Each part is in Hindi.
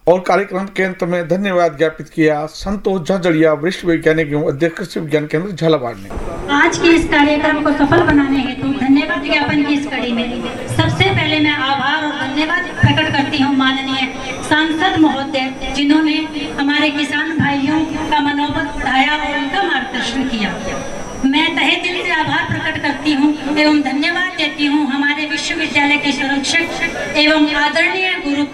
और कार्यक्रम के अंत में धन्यवाद ज्ञापित किया संतोष झाझड़िया, वरिष्ठ वैज्ञानिक एवं अध्यक्ष कृषि विज्ञान केंद्र झालावाड़ ने। आज के इस कार्यक्रम को सफल बनाने हेतु धन्यवाद ज्ञापन की इस कड़ी में सबसे पहले मैं आभार और धन्यवाद प्रकट करती हूँ माननीय सांसद महोदय, जिन्होंने हमारे किसान भाइयों का मनोबल बढ़ाया और उनका मार्गदर्शन किया। मैं तहे दिल से आभार प्रकट करती हूँ एवं धन्यवाद देती हूँ हमारे विश्वविद्यालय के संरक्षक एवं आदरणीय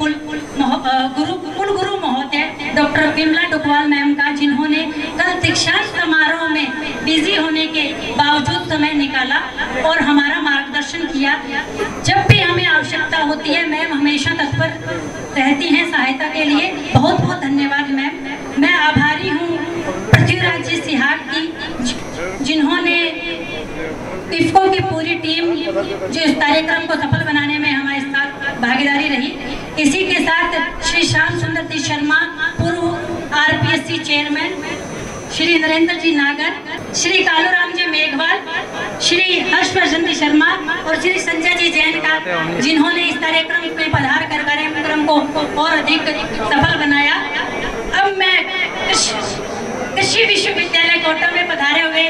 कुलगुरु महोदय डॉक्टर विमला डुकवाल मैम का, जिन्होंने कल दीक्षांत समारोह में बिजी होने के बावजूद समय निकाला और हमारा मार्गदर्शन किया। जब भी हमें आवश्यकता होती है मैम हमेशा तत्पर रहती हैं सहायता के लिए। बहुत बहुत धन्यवाद मैम। मैं आभारी हूँ पृथ्वीराज जी सिहाग की, जिन्होंने इफ्को की पूरी टीम जो इस कार्यक्रम को सफल बनाने में हमारे साथ भागीदारी रही। इसी के साथ श्री श्याम सुंदर जी शर्मा, पूर्व RPSC चेयरमैन, श्री नरेंद्र जी नागर, श्री कालूराम जी मेघवाल, श्री हर्षवर्धन जी शर्मा और श्री संजय जी जैन का, जिन्होंने इस कार्यक्रम में पधार कर कार्यक्रम को और अधिक सफल बनाया। अब मैं कृषि विश्वविद्यालय कोटा में पधारे हुए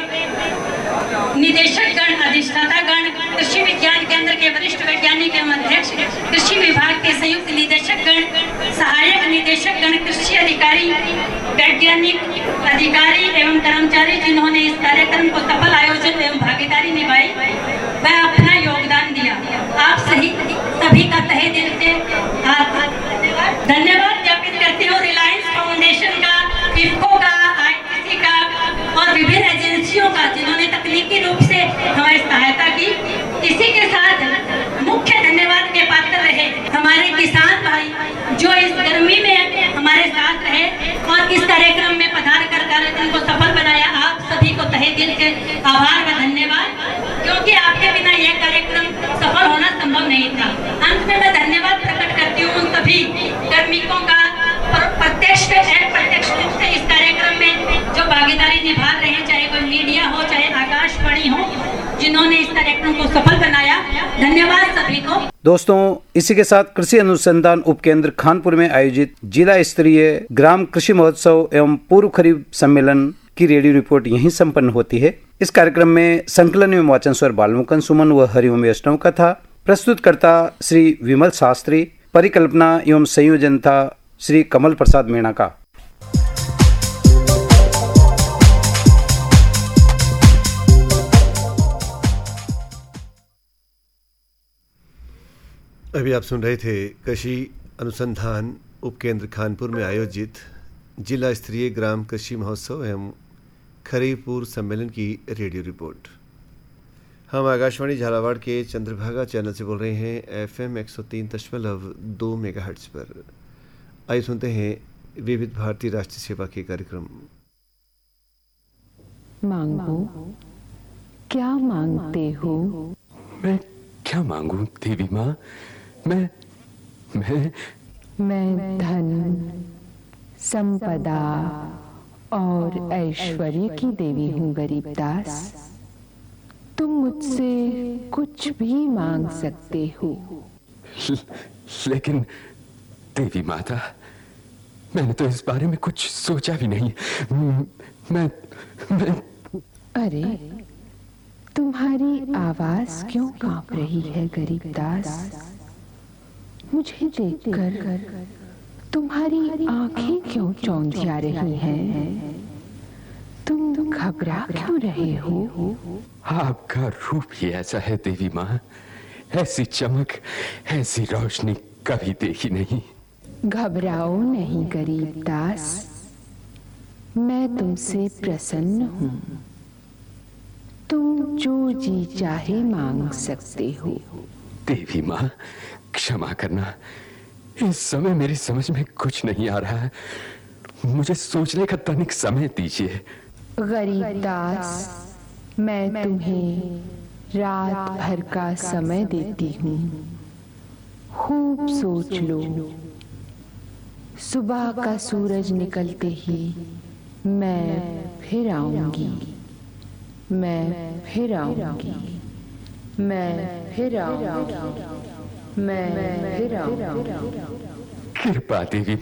निदेशक गण, अधिष्ठाता गण, कृषि विज्ञान केंद्र के वरिष्ठ वैज्ञानिक एवं अध्यक्ष, कृषि विभाग के संयुक्त निदेशक गण, सहायक निदेशक गण, कृषि अधिकारी, वैज्ञानिक अधिकारी एवं कर्मचारी, जिन्होंने इस कार्यक्रम को सफल आयोजन एवं भागीदारी निभाई व अपना योगदान दिया। आप सभी का तहे दिल से धन्यवाद ज्ञापित करती हूँ। रिलायंस फाउंडेशन का, इफ्को का, ITC का और विभिन्न एजेंसियों का, जिन्होंने तकनीकी रूप से हमारी सहायता की। इसी के साथ मुख्य धन्यवाद के पात्र रहे हमारे किसान भाई, जो इस गर्मी में हमारे साथ रहे और इस कार्यक्रम में पधार कर कार्यक्रम को सफल बनाया। आप सभी को तहे दिल से आभार व धन्यवाद, क्योंकि आपके बिना यह कार्यक्रम सफल होना संभव नहीं था। अंत में मैं धन्यवाद प्रकट करती हूँ उन सभी कार्मिकों का, प्रत्यक्ष अप्रत्यक्ष रूप से इस कार्यक्रम में जो भागीदारी निभा रहे हैं, चाहे कोई मीडिया हो चाहे आकाशवाणी हो, जिन्होंने इस कार्यक्रम को सफल बनाया। धन्यवाद सभी को। दोस्तों, इसी के साथ कृषि अनुसंधान उपकेंद्र खानपुर में आयोजित जिला स्तरीय ग्राम कृषि महोत्सव एवं पूर्व खरीफ सम्मेलन की रेडियो रिपोर्ट यहीं संपन्न होती है। इस कार्यक्रम में संकलन एवं वाचन स्वर बालमुकुंद सुमन व हरिओम वैष्णव का था। प्रस्तुतकर्ता श्री विमल शास्त्री, परिकल्पना एवं संयोजन था श्री कमल प्रसाद मीणा का। अभी आप सुन रहे थे कृषि अनुसंधान उपकेंद्र खानपुर में आयोजित जिला स्तरीय ग्राम कृषि महोत्सव एवं खरीफ पूर्व सम्मेलन की रेडियो रिपोर्ट। हम आकाशवाणी झालावाड़ के चंद्रभागा चैनल से बोल रहे हैं FM 103.2 मेगाहर्ट्ज पर। आइए सुनते हैं विविध भारती राष्ट्रीय सेवा के कार्यक्रम। मांगो, क्या मांगते हो? मैं क्या मांगू देवी माँ? मैं धन, संपदा और ऐश्वर्य की देवी हूँ गरीबदास। तुम मुझसे कुछ भी मांग सकते हो। लेकिन देवी माता, मैंने तो इस बारे में कुछ सोचा भी नहीं। मैं अरे, तुम्हारी आवाज क्यों कांप रही है गरीबदास? मुझे देखकर तुम्हारी आंखें क्यों चौंधिया रही हैं? तुम घबरा क्यों रहे हो? आपका रूप ही ऐसा है देवी माँ। ऐसी चमक, ऐसी रोशनी कभी देखी नहीं। घबराओ नहीं गरीबदास, मैं तुमसे प्रसन्न हूँ। तुम जो जी चाहे मांग सकते हो। देवी माँ, क्षमा करना, इस समय मेरी समझ में कुछ नहीं आ रहा है। मुझे सोचने का तनिक समय दीजिए। गरीबदास, मैं तुम्हें रात भर का समय देती हूँ। खूब सोच लो। सुबह का सूरज निकलते ही मैं फिर आऊंगी। मैं फिर आऊंगी। मैं फिर आऊंगी। मैं फिर आऊंगी। कृपा देवी